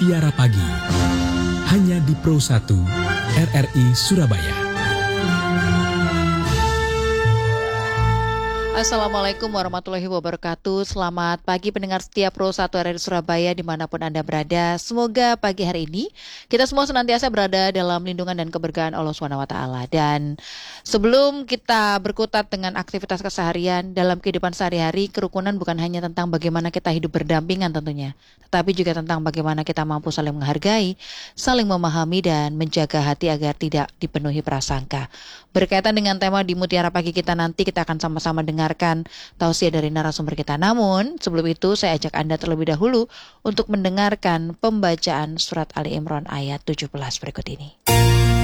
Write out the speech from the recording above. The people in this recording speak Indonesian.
Mutiara Pagi, hanya di Pro 1 RRI Surabaya. Assalamualaikum warahmatullahi wabarakatuh. Selamat pagi pendengar setia Pro 1 RRI Surabaya dimanapun Anda berada. Semoga pagi hari ini kita semua senantiasa berada dalam lindungan dan keberkahan Allah SWT. Dan sebelum kita berkutat dengan aktivitas keseharian dalam kehidupan sehari-hari, kerukunan bukan hanya tentang bagaimana kita hidup berdampingan tentunya, tetapi juga tentang bagaimana kita mampu saling menghargai, saling memahami, dan menjaga hati agar tidak dipenuhi prasangka. Berkaitan dengan tema di Mutiara Pagi kita nanti, kita akan sama-sama dengarkan tausiah dari narasumber kita. Namun, sebelum itu saya ajak Anda terlebih dahulu untuk mendengarkan pembacaan surat Ali Imran ayat 17 berikut ini.